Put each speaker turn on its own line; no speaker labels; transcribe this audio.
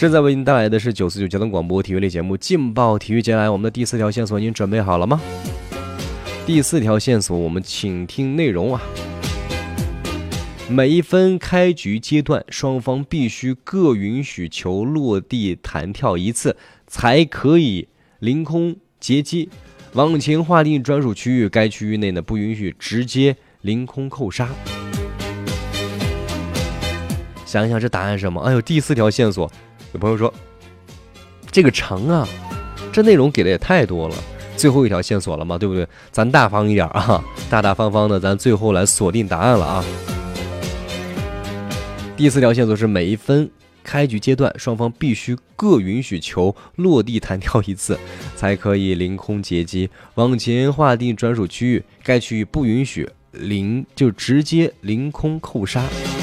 正在为您带来的是949交通广播体育类节目《劲爆体育》。接下来我们的第4条线索，您准备好了吗？第4条线索，我们请听内容啊。每一分开局阶段，双方必须各允许球落地弹跳一次，才可以凌空截击。往前划定专属区域，该区域内呢不允许直接凌空扣杀。想一想这答案是什么？哎呦，第4条线索，有朋友说这个长啊，这内容给的也太多了。最后一条线索了嘛，对不对？咱大方一点啊，大大方方的，咱最后来锁定答案了啊。第4条线索是每一分开局阶段，双方必须各允许球落地弹跳一次，才可以凌空截击。往前划定专属区域，该区域不允许就直接凌空扣杀。